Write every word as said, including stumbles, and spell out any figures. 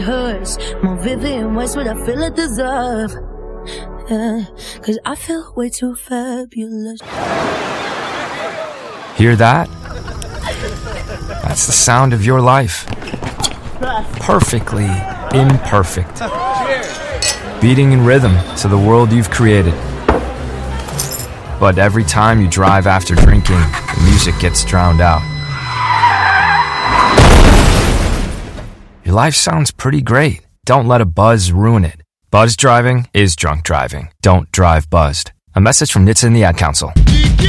hers, more vivid in ways what I feel I deserve. Yeah, cause I feel way too fabulous. Hear that? That's the sound of your life. Perfectly imperfect. Beating in rhythm to the world you've created. But every time you drive after drinking, the music gets drowned out. Your life sounds pretty great. Don't let a buzz ruin it. Buzz driving is drunk driving. Don't drive buzzed. A message from N H T S A and the Ad Council.